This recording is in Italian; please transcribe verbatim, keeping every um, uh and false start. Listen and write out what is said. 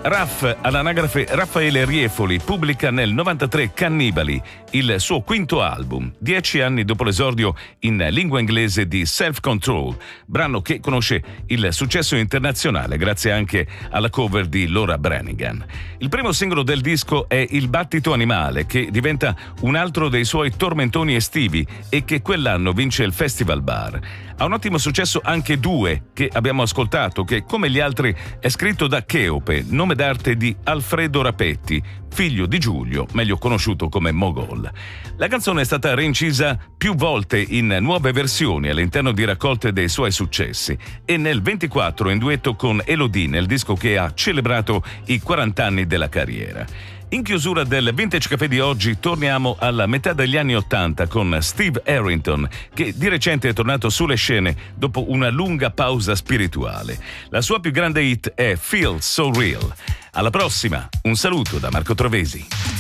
Raff, all'anagrafe Raffaele Riefoli, pubblica nel novantatré Cannibali, il suo quinto album, dieci anni dopo l'esordio in lingua inglese di Self Control, brano che conosce il successo internazionale grazie anche alla cover di Laura Branigan. Il primo singolo del disco è Il battito animale, che diventa un altro dei suoi tormentoni estivi e che quell'anno vince il Festival Bar. Ha un ottimo successo anche Due, che abbiamo ascoltato, che come gli altri è scritto da Cheope, nome d'arte di Alfredo Rapetti, figlio di Giulio, meglio conosciuto come Mogol. La canzone è stata reincisa più volte in nuove versioni all'interno di raccolte dei suoi successi e nel ventiquattro in duetto con Elodie nel disco che ha celebrato i quaranta anni della carriera. In chiusura del Vintage Café di oggi torniamo alla metà degli anni Ottanta con Steve Harrington, che di recente è tornato sulle scene dopo una lunga pausa spirituale. La sua più grande hit è Feel So Real. Alla prossima, un saluto da Marco Trovesi.